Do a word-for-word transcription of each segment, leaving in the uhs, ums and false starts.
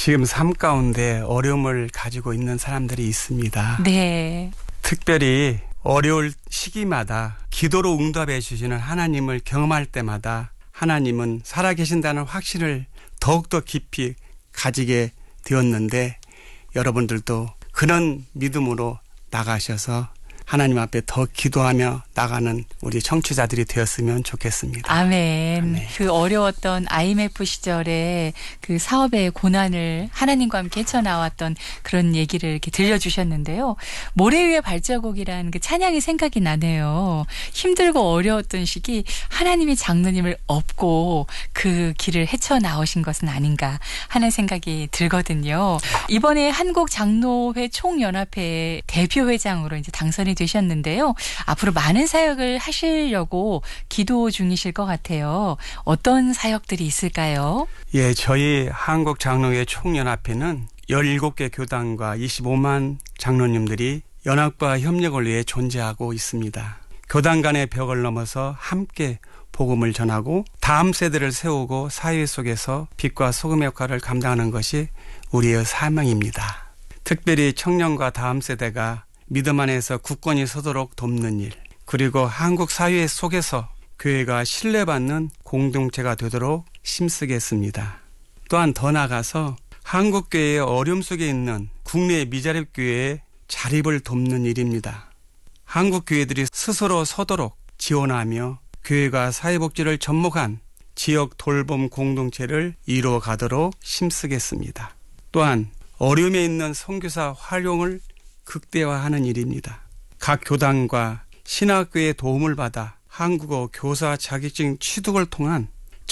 지금 삶 가운데 어려움을 가지고 있는 사람들이 있습니다. 네. 특별히 어려울 시기마다 기도로 응답해 주시는 하나님을 경험할 때마다 하나님은 살아계신다는 확신을 더욱더 깊이 가지게 되었는데 여러분들도 그런 믿음으로 나가셔서 하나님 앞에 더 기도하며 나가는 우리 청취자들이 되었으면 좋겠습니다. 아멘. 아멘. 그 어려웠던 아이엠에프 시절에 그 사업의 고난을 하나님과 함께 헤쳐나왔던 그런 얘기를 이렇게 들려주셨는데요. 모래 위의 발자국이라는 그 찬양이 생각이 나네요. 힘들고 어려웠던 시기 하나님이 장로님을 업고 그 길을 헤쳐나오신 것은 아닌가 하는 생각이 들거든요. 이번에 한국장로회 총연합회 대표회장으로 이제 당선이 되셨는데요. 앞으로 많은 사역을 하시려고 기도 중이실 것 같아요. 어떤 사역들이 있을까요? 예, 저희 한국장로회 총연합회는 열일곱 개 교단과 이십오만 장로님들이 연합과 협력을 위해 존재하고 있습니다. 교단 간의 벽을 넘어서 함께 복음을 전하고 다음 세대를 세우고 사회 속에서 빛과 소금의 역할을 감당하는 것이 우리의 사명입니다. 특별히 청년과 다음 세대가 믿음 안에서 굳건히 서도록 돕는 일, 그리고 한국 사회 속에서 교회가 신뢰받는 공동체가 되도록 힘쓰겠습니다. 또한 더 나아가서 한국교회의 어려움 속에 있는 국내 미자립 교회의 자립을 돕는 일입니다. 한국교회들이 스스로 서도록 지원하며 교회가 사회복지를 접목한 지역 돌봄 공동체를 이루어 가도록 힘쓰겠습니다. 또한 어려움에 있는 선교사 활용을 극대화하는 일입니다. 각 교단과 신학교의 도움을 받아 한국어 교사 자격증 취득을 통한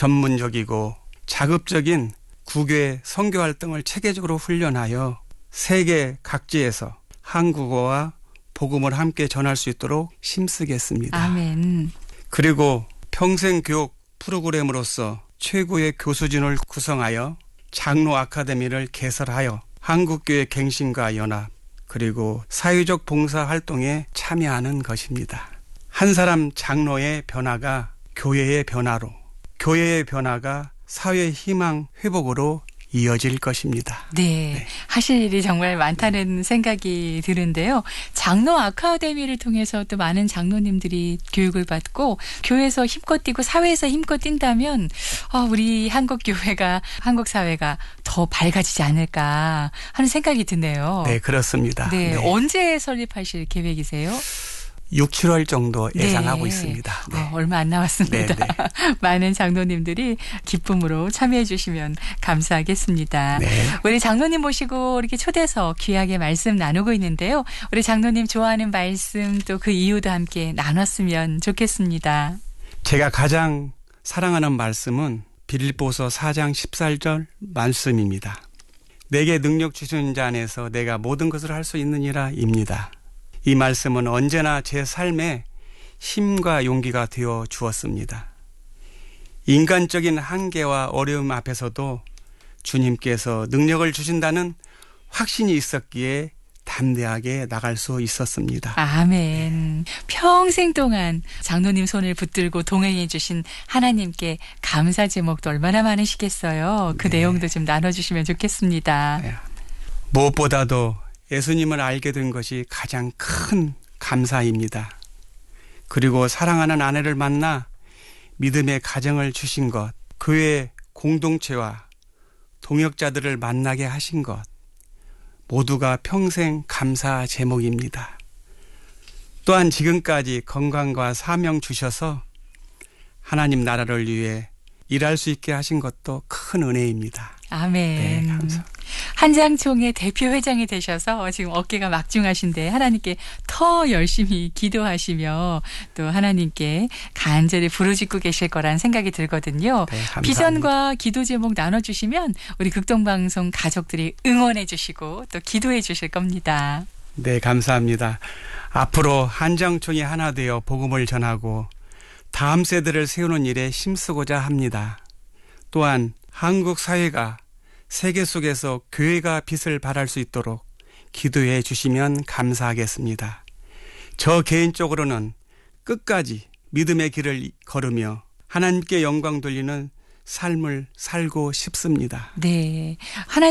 전문적이고 자급적인 국외 선교 활동을 체계적으로 훈련하여 세계 각지에서 한국어와 복음을 함께 전할 수 있도록 힘쓰겠습니다. 아멘. 그리고 평생교육 프로그램으로서 최고의 교수진을 구성하여 장로 아카데미를 개설하여 한국교회 갱신과 연합 그리고 사회적 봉사 활동에 참여하는 것입니다. 한 사람 장로의 변화가 교회의 변화로, 교회의 변화가 사회 희망 회복으로 이어질 것입니다. 네, 네. 하실 일이 정말 많다는 네. 생각이 드는데요. 장로 아카데미를 통해서 또 많은 장로님들이 교육을 받고 교회에서 힘껏 뛰고 사회에서 힘껏 뛴다면 아, 우리 한국 교회가 한국 사회가 더 밝아지지 않을까 하는 생각이 드네요. 네, 그렇습니다. 네, 네. 언제 설립하실 계획이세요? 육, 칠월 정도 예상하고 네. 있습니다. 네. 어, 얼마 안 남았습니다. 네, 네. 많은 장로님들이 기쁨으로 참여해 주시면 감사하겠습니다. 네. 우리 장로님 모시고 이렇게 초대해서 귀하게 말씀 나누고 있는데요. 우리 장로님 좋아하는 말씀 또 그 이유도 함께 나눴으면 좋겠습니다. 제가 가장 사랑하는 말씀은 빌립보서 사 장 십사 절 말씀입니다. 내게 능력 주시는 자 안에서 내가 모든 것을 할 수 있느니라 입니다. 이 말씀은 언제나 제 삶에 힘과 용기가 되어 주었습니다. 인간적인 한계와 어려움 앞에서도 주님께서 능력을 주신다는 확신이 있었기에 담대하게 나갈 수 있었습니다. 아멘. 평생 동안 장로님 손을 붙들고 동행해 주신 하나님께 감사 제목도 얼마나 많으시겠어요. 그 네. 내용도 좀 나눠주시면 좋겠습니다. 네. 무엇보다도 예수님을 알게 된 것이 가장 큰 감사입니다. 그리고 사랑하는 아내를 만나 믿음의 가정을 주신 것, 교회 공동체와 동역자들을 만나게 하신 것, 모두가 평생 감사 제목입니다. 또한 지금까지 건강과 사명 주셔서 하나님 나라를 위해 일할 수 있게 하신 것도 큰 은혜입니다. 아멘. 네, 감사합니다. 한장총회 대표회장이 되셔서 지금 어깨가 막중하신데 하나님께 더 열심히 기도하시며 또 하나님께 간절히 부르짖고 계실 거란 생각이 들거든요. 네, 비전과 기도 제목 나눠주시면 우리 극동방송 가족들이 응원해 주시고 또 기도해 주실 겁니다. 네, 감사합니다. 앞으로 한장총이 하나 되어 복음을 전하고 다음 세대를 세우는 일에 힘쓰고자 합니다. 또한 한국 사회가 세계 속에서 교회가 빛을 발할 수 있도록 기도해 주시면 감사하겠습니다. 저 개인적으로는 끝까지 믿음의 길을 걸으며 하나님께 영광 돌리는 삶을 살고 싶습니다. 네. 하나님